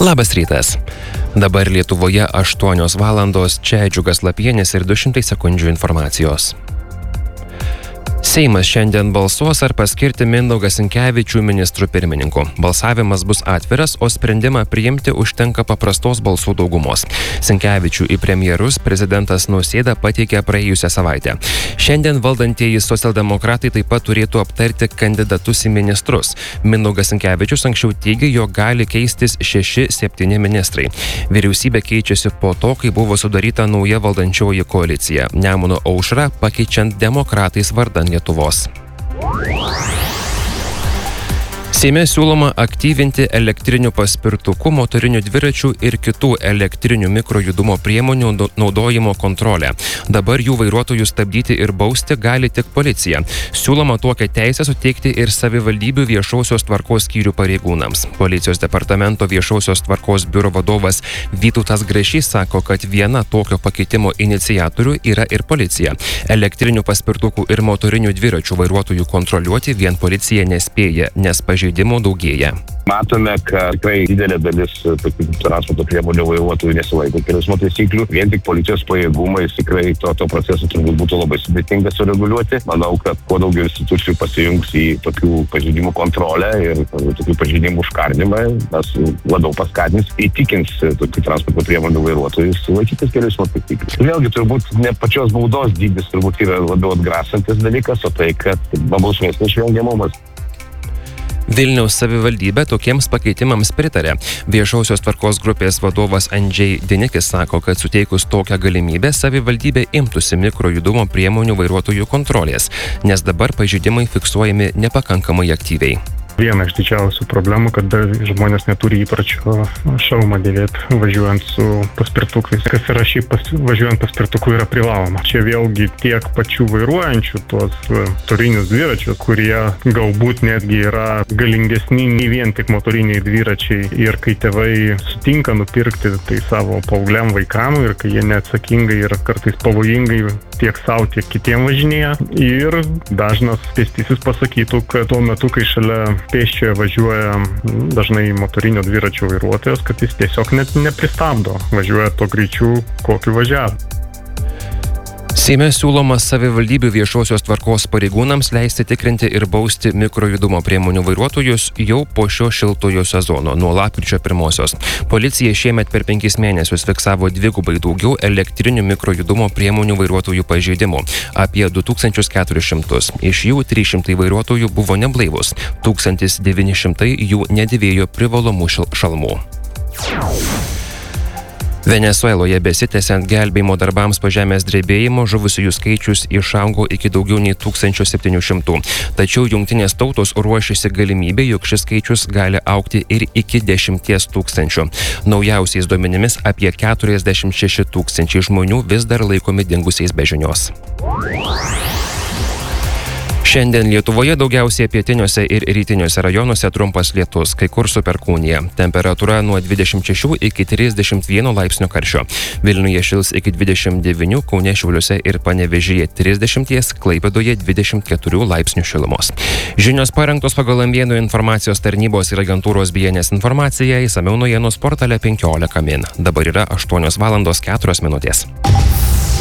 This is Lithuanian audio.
Labas rytas. Dabar Lietuvoje 8 valandos, čia Džiugas Lapienis ir 200 sekundžių informacijos. Seimas šiandien balsuos ar paskirti Mindaugą Sinkevičių ministrų pirmininku. Balsavimas bus atviras, o sprendimą priimti užtenka paprastos balsų daugumos. Sinkevičių į premjerus prezidentas Nausėda pateikė praėjusią savaitę. Šiandien valdantieji socialdemokratai taip pat turėtų aptarti kandidatus į ministrus. Mindaugas Sinkevičius anksčiau teigė, jog gali keistis 6-7 ministrai. Vyriausybė keičiasi po to, kai buvo sudaryta nauja valdančioji koalicija. Nemuno aušrą pakeičiant demokratais vardan Lietuvos. Seime siūloma aktyvinti elektrinių paspirtukų, motorinių dviračių ir kitų elektrinių mikrojudumo priemonių naudojimo kontrolę. Dabar jų vairuotojų stabdyti ir bausti gali tik policija. Siūloma tokią teisę suteikti ir savivaldybių viešosios tvarkos skyrių pareigūnams. Policijos departamento viešosios tvarkos biuro vadovas Vytautas Grašys sako, kad viena tokio pakeitimo iniciatorių yra ir policija. Elektrinių paspirtukų ir motorinių dviračių vairuotojų kontroliuoti vien policija nespėja, nes pažeidimų daugėja. Matome, kad tikrai didelė dalis tokių transporto priemonių vairuotojų nesilaiko kelių eismo taisyklių. Vien tik policijos pajėgumais tikrai to proceso turbūt būtų labai sudėtinga sureguliuoti. Manau, kad kuo daugiau institucijų pasijungs į tokių pažeidimų kontrolę ir tokių pažeidimų užkardymą, mes labiau paskatins, įtikins tokių transporto priemonių vairuotojus laikytis kelių eismo taisyklių. Vėlgi turbūt ne pačios baudos dydis turbūt yra labiau atgrasantis dalykas, o tai, kad bausmės neišvengiamumas. Vilniaus savivaldybė tokiems pakeitimams pritarė. Viešosios tvarkos grupės vadovas Andžej Dinikis sako, kad suteikus tokią galimybę savivaldybė imtųsi mikrojudumo priemonių vairuotojų kontrolės, nes dabar pažeidimai fiksuojami nepakankamai aktyviai. Viena iš didžiausių problemų, kad žmonės neturi įpračio šalmą dėvėti važiuojant su paspirtukais. Kas yra šiaip važiuojant paspirtuku yra privaloma. Čia vėlgi tiek pačių vairuojančių tuos motorinius dviračius, kurie galbūt netgi yra galingesni nei vien tik motoriniai dviračiai. Ir kai tėvai sutinka nupirkti tai savo paaugliam vaikam ir kai jie neatsakingai ir kartais pavojingai tiek savo, tiek kitiem važinėja. Ir dažnas pėstysis pasakytų, kad tuo metu, kai šalia pėsčioje važiuoja dažnai motorinio dviračio vairuotojas, kad jis tiesiog net nepristabdo, važiuoja to greičiu, kokiu važiavo. Seime siūloma savivaldybių viešosios tvarkos pareigūnams leisti tikrinti ir bausti mikrojudumo priemonių vairuotojus jau po šio šiltojo sezono, nuo lapkričio 1. Policija šiemet per 5 mėnesius fiksavo dvigubai daugiau elektrinių mikrojudumo priemonių vairuotojų pažeidimų – apie 2400. Iš jų 300 vairuotojų buvo neblaivus, 1900 jų nedėvėjo privalomų šalmų. Venesueloje besitęsiant gelbėjimo darbams po žemės drebėjimo žuvusiųjų skaičius išaugo iki daugiau nei 1700. Tačiau Jungtinės tautos ruošiasi galimybė, jog šis skaičius gali augti ir iki 10 000. Naujausiais duomenimis apie 46 000 žmonių vis dar laikomi dingusiais be žinios. Šiandien Lietuvoje daugiausiai pietiniuose ir rytiniuose rajonuose trumpas lietus, kai kur su perkūnija. Temperatūra nuo 26 iki 31 laipsnių karščio. Vilniuje šils iki 29, Kaune, Šiauliuose ir Panevėžyje 30, Klaipėdoje 24 laipsnių šilumos. Žinios parengtos pagal Amvienų informacijos tarnybos ir agentūros BNS informaciją, išsamiau naujienų portale 15 min. Dabar yra 8 valandos 4 minutės.